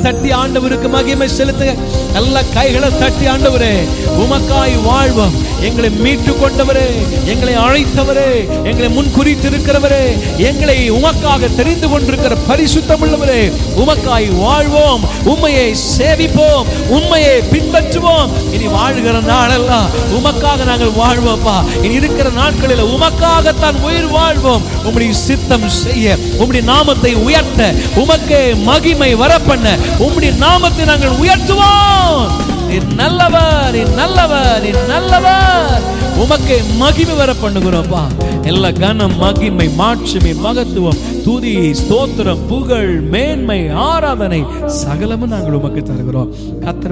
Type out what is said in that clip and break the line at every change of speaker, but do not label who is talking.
தட்டி ஆண்டவருக்கு மகிமை செலுத்துங்க. நல்ல கைகளை தட்டி ஆண்டவரே உமக்காய் வாழ்வோம். எங்களை மீட்டு கொண்டவரே, எங்களை அழைத்தவரே, எங்களை முன்குறித்து இருக்கிறவரே, எங்களை உமக்காக தெரிந்து கொண்டிருக்கிற பரிசுத்தம் உள்ளவரே, உமக்காய் வாழ்வோம், உம்மையை சேவிப்போம், உண்மையை பின்பற்றுவோம். இனி வாழ்கிற நாளெல்லாம் உமக்காக நாங்கள் வாழ்வோம்ப்பா. இனி இருக்கிற நாட்களில் உமக்காகத்தான் உயிர் வாழ்வோம். உம்முடைய சித்தம் செய்ய, உம்முடைய நாமத்தை உயர்த்த, உமக்கே மகிமை வரப்பண்ண, உம்முடைய நாமத்தை நாங்கள் உயர்த்துவோம். நீ நல்லவர், நீ நல்லவர், நீ நல்லவர். உமக்கே மகிமை வர பண்ணுகிறோம்ப்பா. எல்லா கனம், மகிமை, மாட்சிமை, மகத்துவம், துதி, ஸ்தோத்திரம், புகழ், மேன்மை, ஆராதனை சகலமும் நாங்கள் உமக்கு தருகிறோம். கர்த்தர்